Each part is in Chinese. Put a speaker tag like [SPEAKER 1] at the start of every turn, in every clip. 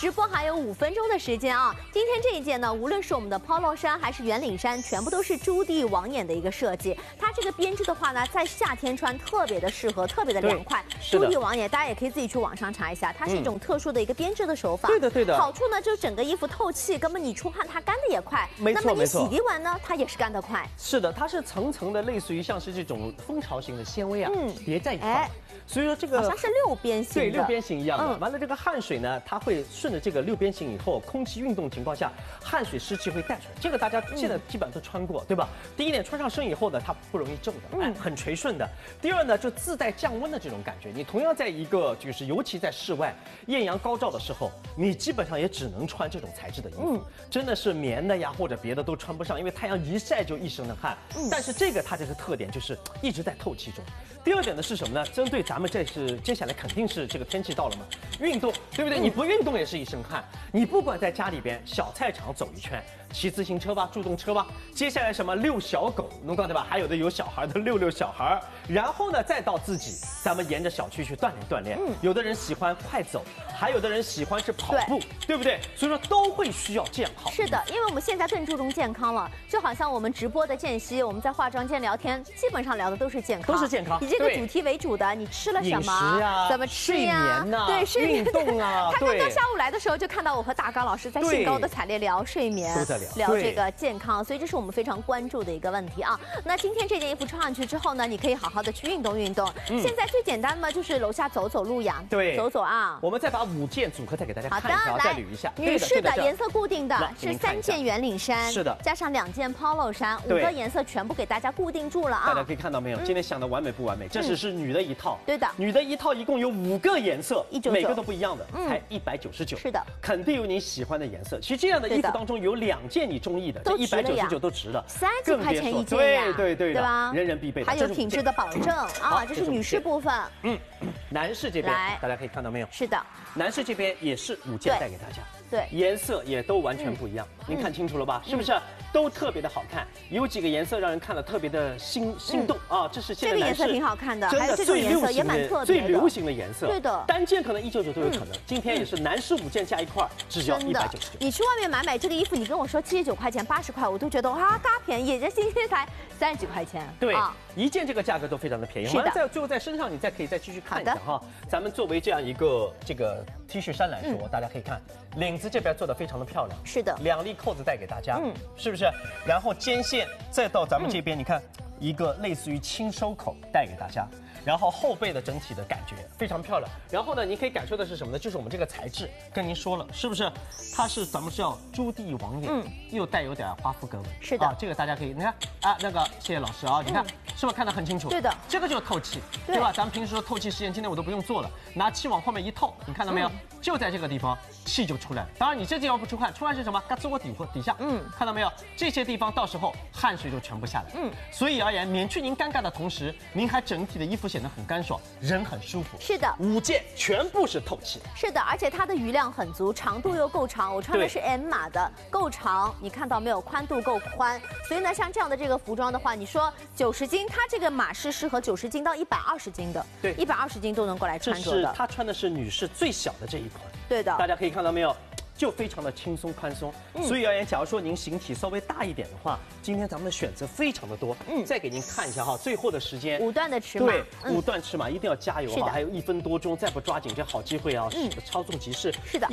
[SPEAKER 1] 直播还有5分钟的时间啊！今天这一件呢，无论是我们的 polo 衫还是圆领衫，全部都是朱棣网眼的一个设计。它这个编织的话呢，在夏天穿特别的适合，特别的凉快。朱棣网眼，大家也可以自己去网上查一下，它是一种特殊的一个编织的手法。
[SPEAKER 2] 对的。
[SPEAKER 1] 好处呢，就是整个衣服透气，根本你出汗它干的也快。
[SPEAKER 2] 没错。
[SPEAKER 1] 那么你洗涤完呢，它也是干得快。
[SPEAKER 2] 是的，它是层层的，类似于像是这种蜂巢型的纤维啊，叠在一块。所以说这个
[SPEAKER 1] 好像是6边形的，
[SPEAKER 2] 对，6边形一样的。完了，这个汗水呢，它会顺着这个6边形以后，空气运动情况下，汗水湿气会带出来。这个大家现在基本上都穿过，对吧？第一点，穿上身以后呢，它不容易皱的，很垂顺的。第二呢，就自带降温的这种感觉。你同样在一个就是尤其在室外艳阳高照的时候，你基本上也只能穿这种材质的衣服，真的是棉的呀或者别的都穿不上，因为太阳一晒就一身的汗。但是这个它这个特点就是一直在透气中。第二点呢是什么呢？针对咱们这是接下来肯定是这个天气到了嘛，运动对不对？你不运动也是一身汗。你不管在家里边小菜场走一圈，骑自行车吧，助动车吧，接下来什么遛小狗，弄到对吧？还有的有小孩的遛小孩，然后呢再到自己，咱们沿着小区去锻炼。有的人喜欢快走，还有的人喜欢是跑步，对不对？所以说都会需要这样好。
[SPEAKER 1] 是的，因为我们现在更注重健康了，就好像我们直播的间隙，我们在化妆间聊天，基本上聊的都是健康，
[SPEAKER 2] 都是健康，
[SPEAKER 1] 以这个主题为主的。你吃了什么？怎么吃呀？
[SPEAKER 2] 睡眠呐，
[SPEAKER 1] 对，睡眠
[SPEAKER 2] 运动啊。
[SPEAKER 1] 他刚刚下午来的时候就看到我和大刚老师在兴高的采烈聊睡眠，
[SPEAKER 2] 都在聊
[SPEAKER 1] 这个健康，所以这是我们非常关注的一个问题啊。那今天这件衣服穿上去之后呢，你可以好好的去运动运动。现在最简单嘛，就是楼下走走路呀，
[SPEAKER 2] 对，
[SPEAKER 1] 走走啊。
[SPEAKER 2] 我们再把5件组合再给大家看一下，再捋一下。
[SPEAKER 1] 女士的颜色固定的是3件圆领衫，
[SPEAKER 2] 是的，
[SPEAKER 1] 加上2件 polo 衫，5个颜色全部给大家固定住了啊。
[SPEAKER 2] 大家可以看到没有？今天想的完美不完美？这只是女的一套，
[SPEAKER 1] 对的，
[SPEAKER 2] 女的一套一共有5个颜色
[SPEAKER 1] ，199，
[SPEAKER 2] 每个都不一样的，才199。
[SPEAKER 1] 是的，
[SPEAKER 2] 肯定有你喜欢的颜色。其实这样的衣服当中有2件你中意的，这199都值了
[SPEAKER 1] ，30块钱1件呀，
[SPEAKER 2] 对
[SPEAKER 1] 吧？
[SPEAKER 2] 人人必备的，
[SPEAKER 1] 还有品质的保证啊。这是女士部分。
[SPEAKER 2] 男士这边大家可以看到没有？
[SPEAKER 1] 是的，
[SPEAKER 2] 男士这边也是5件带给大家。
[SPEAKER 1] 对，
[SPEAKER 2] 颜色也都完全不一样，您看清楚了吧？是不是都特别的好看？有几个颜色让人看了特别的心动啊！这是现在
[SPEAKER 1] 这个颜色挺好看的，
[SPEAKER 2] 真的最流行的颜色。
[SPEAKER 1] 对的，
[SPEAKER 2] 单件可能199都有可能。今天也是男士5件加一块，只要199。
[SPEAKER 1] 你去外面买这个衣服，你跟我说79块钱、80块，我都觉得哇，嘎便宜，这今天才30几块钱。
[SPEAKER 2] 对，一件这个价格都非常的便宜。
[SPEAKER 1] 是的，
[SPEAKER 2] 最后在身上你可以再继续看一下哈。咱们作为这样一个这个 T 恤衫来说，大家可以看领子这边做的非常的漂亮，
[SPEAKER 1] 是的
[SPEAKER 2] ，2粒扣子带给大家，是不是？然后肩线再到咱们这边，你看一个类似于轻收口带给大家。然后后背的整体的感觉非常漂亮。然后呢，您可以感受的是什么呢？就是我们这个材质，跟您说了，是不是？它是咱们是要朱棣网眼，又带有点花肤格纹。
[SPEAKER 1] 是的，
[SPEAKER 2] 这个大家可以，你看啊，那个谢谢老师啊，你看是不是看得很清楚？
[SPEAKER 1] 对的，
[SPEAKER 2] 这个就是透气，对吧？咱们平时说透气实验，今天我都不用做了，拿气往后面一透，你看到没有？就在这个地方，气就出来了。当然你这地方不出汗，出汗是什么？嘎吱窝底下，看到没有？这些地方到时候汗水就全部下来，所以而言，免去您尴尬的同时，您还整体的衣服显得很干爽，人很舒服。
[SPEAKER 1] 是的
[SPEAKER 2] ，5件全部是透气。
[SPEAKER 1] 是的，而且它的余量很足，长度又够长。我穿的是 M 码的，够长，你看到没有？宽度够宽。所以呢，像这样的这个服装的话，你说90斤，它这个码是适合90斤到120斤的，
[SPEAKER 2] 对
[SPEAKER 1] ，120斤都能过来穿着的。
[SPEAKER 2] 它穿的是女士最小的这一款，
[SPEAKER 1] 对的，
[SPEAKER 2] 大家可以看到没有？就非常的轻松宽松，所以而言，假如说您形体稍微大一点的话，今天咱们的选择非常的多。再给您看一下哈，最后的时间
[SPEAKER 1] 5段的尺码，
[SPEAKER 2] 对，5段尺码一定要加油啊！还有1分多钟，再不抓紧这好机会啊！稍纵即逝。
[SPEAKER 1] 是的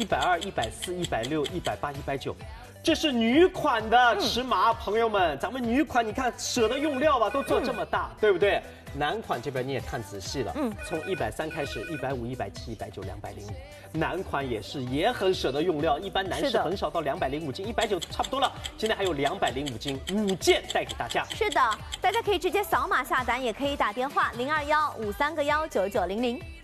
[SPEAKER 2] ，120、140、160、180、190。这是女款的尺码，朋友们，咱们女款你看舍得用料吧，都做这么大，对不对？男款这边你也看仔细了，从130开始，150、170、190、205，男款也很舍得用料，一般男士很少到205斤，190差不多了。现在还有205斤，5件带给大家。
[SPEAKER 1] 是的，大家可以直接扫码下单，也可以打电话0215319900。